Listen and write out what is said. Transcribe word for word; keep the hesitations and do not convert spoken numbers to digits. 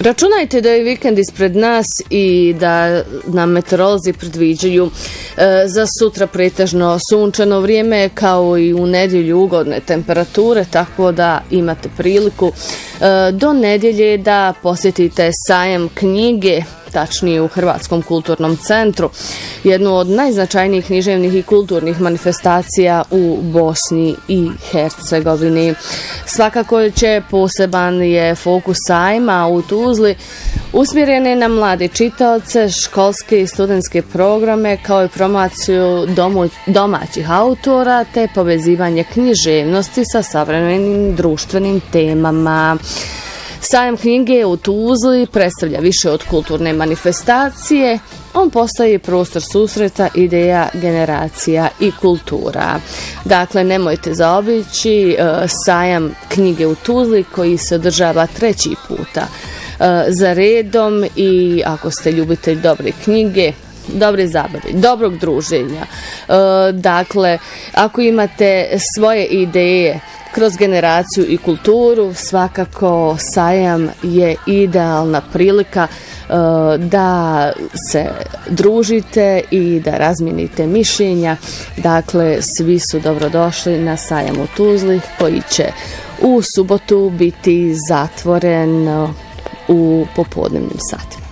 Računajte da je vikend ispred nas i da nam meteorolozi predviđaju e, za sutra pretežno sunčano vrijeme kao i u nedjelju ugodne temperature, tako da imate priliku e, do nedjelje da posjetite sajam knjige, tačnije u Hrvatskom kulturnom centru, jednu od najznačajnijih književnih i kulturnih manifestacija u Bosni i Hercegovini. Svakako će poseban je fokus sajma u Tuzli usmjeren je na mlade čitaoce, školske i studentske programe kao i promociju domu, domaćih autora te povezivanje književnosti sa savremenim društvenim temama. Sajam knjige u Tuzli predstavlja više od kulturne manifestacije, on postaje prostor susreta, ideja, generacija i kultura. Dakle, nemojte zaobići uh, sajam knjige u Tuzli koji se održava treći puta uh, za redom i ako ste ljubitelj dobre knjige, dobre zabave, dobrog druženja. Uh, dakle, ako imate svoje ideje kroz generaciju i kulturu, svakako sajam je idealna prilika uh, da se družite i da razmijenite mišljenja. Dakle, svi su dobrodošli na sajam u Tuzli koji će u subotu biti zatvoren u popodnevnim satima.